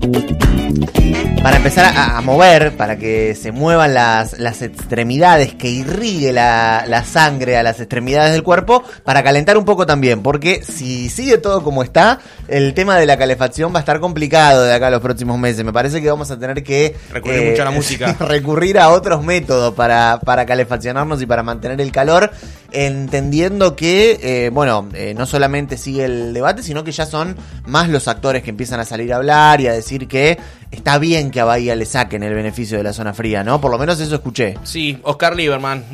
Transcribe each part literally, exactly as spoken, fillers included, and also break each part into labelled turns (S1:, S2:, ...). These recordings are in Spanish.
S1: Para empezar a, a mover, para que se muevan las, las extremidades, que irrigue la, la sangre a las extremidades del cuerpo, para calentar un poco también, porque si sigue todo como está, el tema de la calefacción va a estar complicado de acá a los próximos meses. Me parece que vamos a tener que
S2: recurrir
S1: eh,
S2: mucho a la música,
S1: recurrir a otros métodos para, para calefaccionarnos y para mantener el calor, entendiendo que, eh, bueno, eh, no solamente sigue el debate, sino que ya son más los actores que empiezan a salir a hablar y a decir que está bien que a Bahía le saquen el beneficio de la zona fría, ¿no? Por lo menos eso escuché.
S2: Sí, Oscar Lieberman.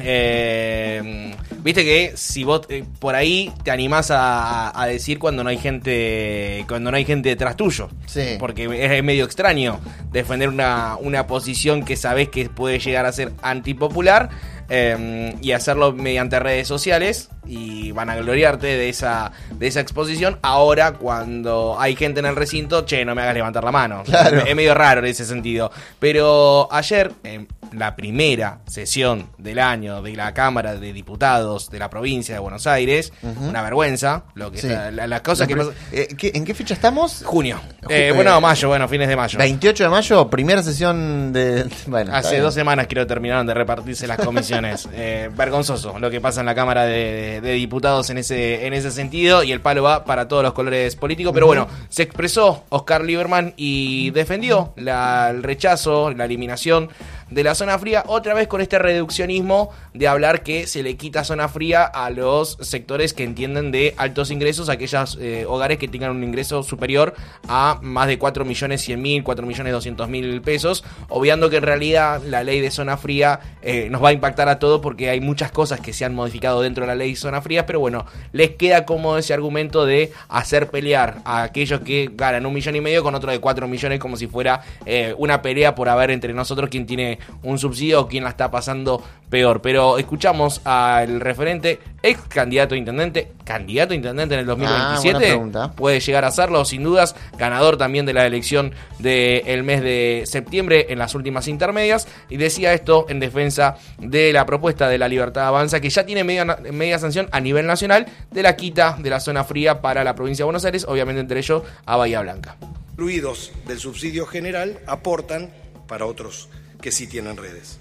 S2: Eh, Viste que si vos eh, por ahí te animás a, a decir cuando no hay gente cuando no hay gente detrás tuyo.
S1: Sí.
S2: Porque es, es medio extraño defender una, una posición que sabés que puede llegar a ser antipopular eh, y hacerlo mediante redes sociales y van a gloriarte de esa, de esa exposición. Ahora, cuando hay gente en el recinto, che, no me hagas levantar la mano.
S1: Claro.
S2: Es medio raro en ese sentido. Pero ayer, en la primera sesión del año de la Cámara de Diputados de la provincia de Buenos Aires, uh-huh. una vergüenza, lo que
S1: sí.
S2: la, la, las cosas
S1: la,
S2: que pasa.
S1: Eh, ¿qué, ¿En qué fecha estamos?
S2: Junio. Eh, bueno, mayo, bueno, fines de mayo.
S1: veintiocho de mayo, primera sesión de... Bueno,
S2: hace dos semanas creo terminaron de repartirse las comisiones. eh, vergonzoso lo que pasa en la Cámara de, de Diputados en ese, en ese sentido, y el palo va para todos los colores políticos. Pero bueno, se expresó Oscar Lieberman y defendió la, el rechazo, la eliminación de la zona fría, otra vez con este reduccionismo de hablar que se le quita zona fría a los sectores que entienden de altos ingresos, aquellos eh, hogares que tengan un ingreso superior a más de cuatro millones cien mil, cuatro millones doscientos mil pesos, obviando que en realidad la ley de zona fría eh, nos va a impactar a todos porque hay muchas cosas que se han modificado dentro de la ley de zona fría, pero bueno, les queda cómodo ese argumento de hacer pelear a aquellos que ganan un millón y medio con otro de cuatro millones, como si fuera eh, una pelea por haber entre nosotros quién tiene un subsidio o quién la está pasando peor. Pero escuchamos al referente, ex candidato a intendente, candidato a intendente en el dos mil veintisiete, ah, puede llegar a serlo sin dudas, ganador también de la elección del mes de septiembre en las últimas intermedias, y decía esto en defensa de la propuesta de La Libertad Avanza, que ya tiene media, media sanción a nivel nacional de la quita de la zona fría para la provincia de Buenos Aires, obviamente entre ellos a Bahía Blanca.
S3: Incluidos del subsidio general aportan para otros que sí tienen redes.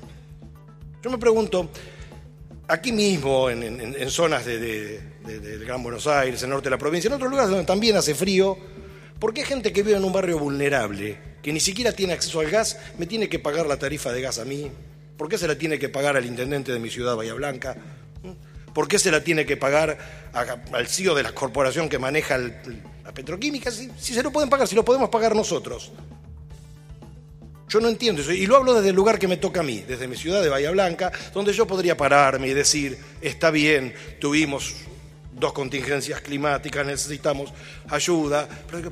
S3: Yo me pregunto, aquí mismo, en, en, en zonas de, de, de, del Gran Buenos Aires, en el norte de la provincia, en otros lugares donde también hace frío, ¿por qué gente que vive en un barrio vulnerable, que ni siquiera tiene acceso al gas, me tiene que pagar la tarifa de gas a mí? ¿Por qué se la tiene que pagar al intendente de mi ciudad, Bahía Blanca? ¿Por qué se la tiene que pagar a, al C E O de la corporación que maneja el, la petroquímica? Si, si se lo pueden pagar, si lo podemos pagar nosotros. Yo no entiendo eso, y lo hablo desde el lugar que me toca a mí, desde mi ciudad de Bahía Blanca, donde yo podría pararme y decir, está bien, tuvimos dos contingencias climáticas, necesitamos ayuda, pero